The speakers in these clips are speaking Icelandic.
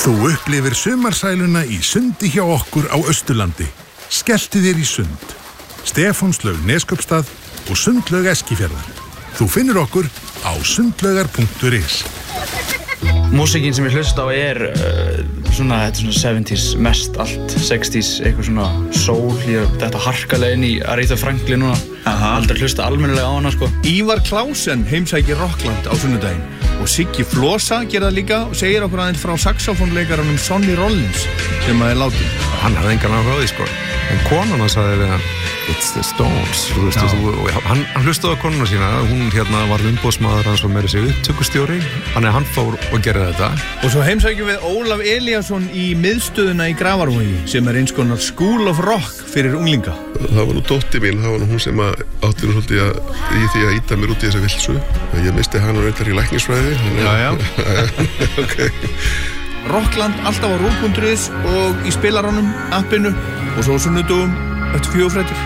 Þú upplifir sumarsæluna í sundi hjá okkur á Austurlandi. Skelltu þér í sund. Stefánslaug Neskaupstað og Sundlaug Eskifjarðar. Þú finnur okkur á sundlaugar.is. Músíkin sem ég hlusta á svona 70s, mest allt 60s, eitthvað svona soul, þetta harkalega inn í Aretha Franklin núna. Aldrei hlusta almennilega á hana, sko. Ívar Klausen heimsækir Rockland á sunnudaginn og Siggi Flosa gerir það líka og segir okkur aðeins frá saxofónleikaranum Sonny Rollins sem er látinn. Hann hafði engan áhuga á því, sko. En konan hann sagði við hann, it's the Stones, og hann hlustaði á konuna sína, hún var umboðsmaður hans og meira sig upptökustjóri, þannig að hann fór og gerði þetta. Og svo heimsækjum við Ólaf Elíasson í miðstöðuna í Grafarvogi sem er eins konar School of Rock fyrir unglinga. Það var nú dóttir mín, það var nú hún sem átti nú svolítið í því að ýta mér út í þessa vilsu. Ég misti hann og reyndar í læknisfræði. Já. Okay. Rockland alltaf á rúv.is og í spilaranum, appinu og svo sunnudugum eftir 4 fréttir.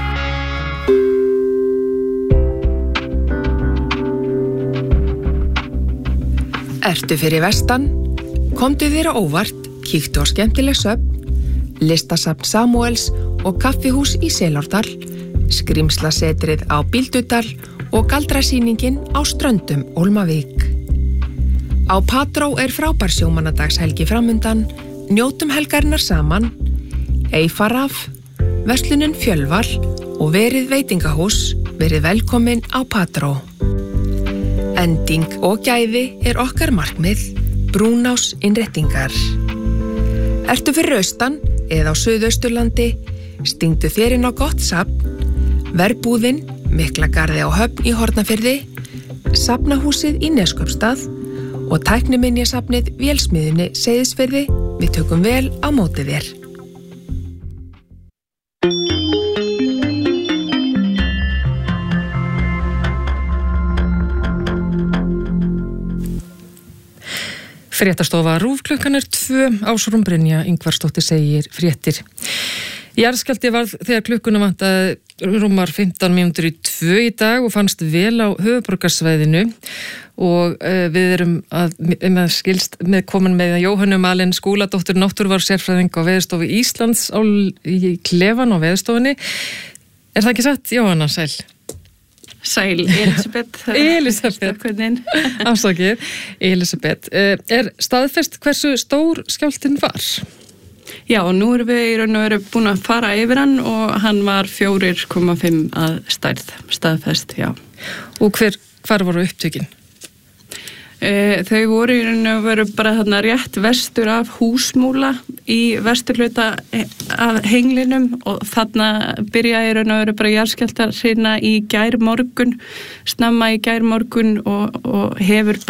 Ertu fyrir vestan? Komdu þér á óvart, kíktu á skemmtileg söfn, listasafn Samúels og kaffihús í Selárdal, skrimslasetrið á Bíldudal og galdrasýningin á Ströndum Ólmavík. Á Patró frábær sjómannadagshelgi framundan, njótum helgarinnar saman, Eyfaraf, verslunin Fjölvar og verið veitingahús, verið velkomin á Patró. Ending og gæði okkar markmið, Brúnás innréttingar. Ertu fyrir austan eða á Suðausturlandi, stingdu þér inn á gott safn, Verbúðin, Miklagarði á Höfn í Hornafirði, Safnahúsið í Neskaupstað og tækniminjasafnið Vélsmiðjunni Seyðisfirði, við tökum vel á móti þér. Fréttastofa RÚV klukkan 2, Ásrún Brynja Ingvarsdóttir segir fréttir. Jarðskjálfti varð þegar klukkuna vantaði rúmar 15 mínútur í 2 í dag og fannst vel á höfuðborgarsvæðinu og við erum með komin með Jóhönnu Malin Skúladóttur náttúruvár-sérfræðing á Veðurstofu Íslands í klefan á Veðurstofunni. Er það ekki satt, Jóhanna, sæl? Sæl, Elisabeth. Elisabeth. Afsakið, Elisabeth. Er staðfest hversu stór skjálftinn var? Já, nú erum við í raun og veru búin að fara yfir hann og hann var 4,5 að stærð, staðfest, já. Og hvar voru upptökin? Þau voru í raun og veru bara þarna rétt vestur af Húsmúla í vesturhluta af henglinum og þarna byrjaði í raun og veru bara jarðskjálftahrina í gærmorgun, snemma í gærmorgun og hefur bara